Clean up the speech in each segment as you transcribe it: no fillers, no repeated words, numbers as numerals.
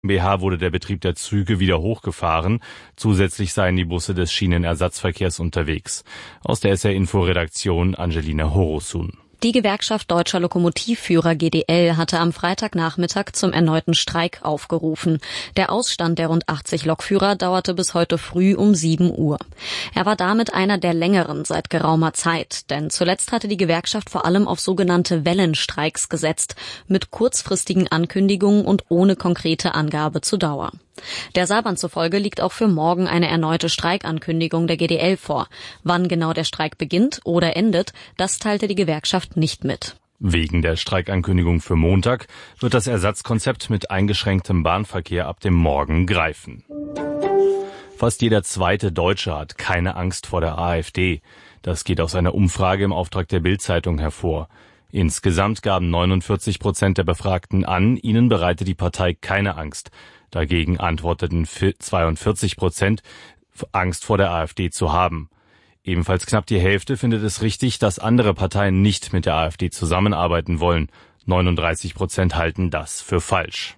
GmbH wurde der Betrieb der Züge wieder hochgefahren. Zusätzlich seien die Busse des Schienenersatzverkehrs unterwegs. Aus der SR-Info-Redaktion Angelina Horosun. Die Gewerkschaft Deutscher Lokomotivführer GDL hatte am Freitagnachmittag zum erneuten Streik aufgerufen. Der Ausstand der rund 80 Lokführer dauerte bis heute früh um 7 Uhr. Er war damit einer der längeren seit geraumer Zeit, denn zuletzt hatte die Gewerkschaft vor allem auf sogenannte Wellenstreiks gesetzt, mit kurzfristigen Ankündigungen und ohne konkrete Angabe zur Dauer. Der Saarbrand zufolge liegt auch für morgen eine erneute Streikankündigung der GDL vor. Wann genau der Streik beginnt oder endet, das teilte die Gewerkschaft nicht mit. Wegen der Streikankündigung für Montag wird das Ersatzkonzept mit eingeschränktem Bahnverkehr ab dem Morgen greifen. Fast jeder zweite Deutsche hat keine Angst vor der AfD. Das geht aus einer Umfrage im Auftrag der Bild-Zeitung hervor. Insgesamt gaben 49% der Befragten an, ihnen bereite die Partei keine Angst. Dagegen antworteten 42%, Angst vor der AfD zu haben. Ebenfalls knapp die Hälfte findet es richtig, dass andere Parteien nicht mit der AfD zusammenarbeiten wollen. 39% halten das für falsch.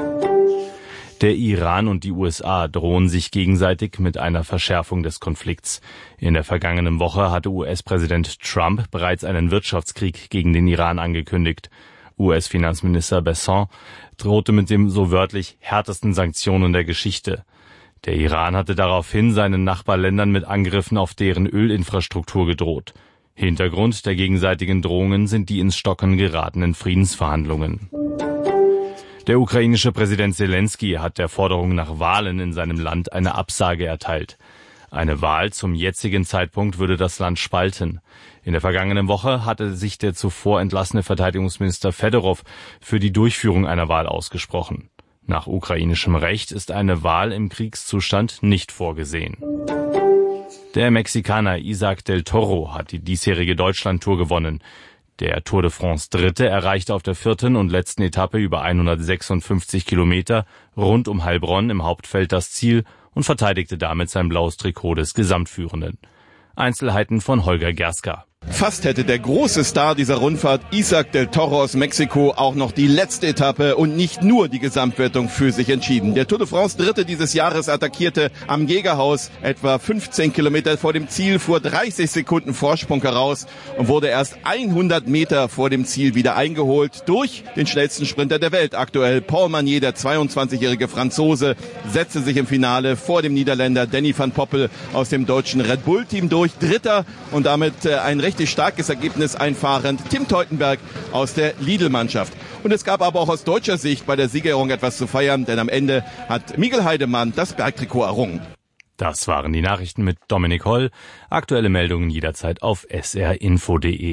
Der Iran und die USA drohen sich gegenseitig mit einer Verschärfung des Konflikts. In der vergangenen Woche hatte US-Präsident Trump bereits einen Wirtschaftskrieg gegen den Iran angekündigt. US-Finanzminister Besson drohte mit dem so wörtlich härtesten Sanktionen der Geschichte. Der Iran hatte daraufhin seinen Nachbarländern mit Angriffen auf deren Ölinfrastruktur gedroht. Hintergrund der gegenseitigen Drohungen sind die ins Stocken geratenen Friedensverhandlungen. Der ukrainische Präsident Selensky hat der Forderung nach Wahlen in seinem Land eine Absage erteilt. Eine Wahl zum jetzigen Zeitpunkt würde das Land spalten. In der vergangenen Woche hatte sich der zuvor entlassene Verteidigungsminister Fedorov für die Durchführung einer Wahl ausgesprochen. Nach ukrainischem Recht ist eine Wahl im Kriegszustand nicht vorgesehen. Der Mexikaner Isaac del Toro hat die diesjährige Deutschlandtour gewonnen. Der Tour de France Dritte erreichte auf der 4. und letzten Etappe über 156 Kilometer rund um Heilbronn im Hauptfeld das Ziel und verteidigte damit sein blaues Trikot des Gesamtführenden. Einzelheiten von Holger Gerska. Fast hätte der große Star dieser Rundfahrt, Isaac del Toro aus Mexiko, auch noch die letzte Etappe und nicht nur die Gesamtwertung für sich entschieden. Der Tour de France Dritte dieses Jahres attackierte am Jägerhaus etwa 15 Kilometer vor dem Ziel, fuhr 30 Sekunden Vorsprung heraus und wurde erst 100 Meter vor dem Ziel wieder eingeholt durch den schnellsten Sprinter der Welt aktuell. Paul Magnier, der 22-jährige Franzose, setzte sich im Finale vor dem Niederländer Danny van Poppel aus dem deutschen Red Bull-Team durch. Dritter und damit ein richtig starkes Ergebnis einfahrend Tim Teutenberg aus der Lidl-Mannschaft. Und es gab aber auch aus deutscher Sicht bei der Siegerehrung etwas zu feiern, denn am Ende hat Miguel Heidemann das Bergtrikot errungen. Das waren die Nachrichten mit Dominik Holl. Aktuelle Meldungen jederzeit auf srinfo.de.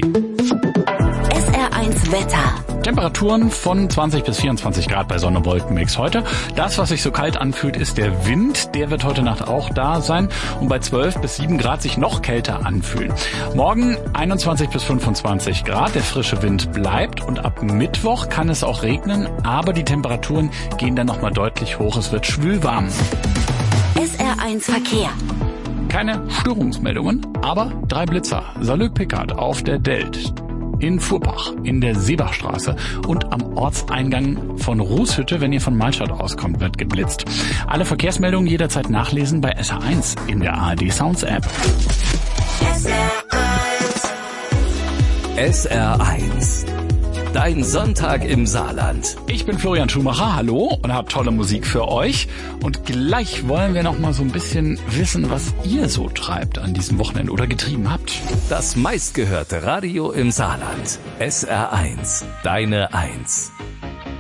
SR1 Wetter. Temperaturen von 20 bis 24 Grad bei Sonne und Wolkenmix heute. Das, was sich so kalt anfühlt, ist der Wind. Der wird heute Nacht auch da sein und bei 12 bis 7 Grad sich noch kälter anfühlen. Morgen 21 bis 25 Grad. Der frische Wind bleibt und ab Mittwoch kann es auch regnen, aber die Temperaturen gehen dann nochmal deutlich hoch. Es wird schwülwarm. SR1 Verkehr. Keine Störungsmeldungen, aber 3 Blitzer. Salö-Pickard auf der Delt. In Furbach, in der Seebachstraße und am Ortseingang von Rußhütte, wenn ihr von Malstadt auskommt, wird geblitzt. Alle Verkehrsmeldungen jederzeit nachlesen bei SR1 in der ARD Sounds App. SR1. Dein Sonntag im Saarland. Ich bin Florian Schumacher, hallo, und habe tolle Musik für euch. Und gleich wollen wir noch mal so ein bisschen wissen, was ihr so treibt an diesem Wochenende oder getrieben habt. Das meistgehörte Radio im Saarland. SR1. Deine Eins.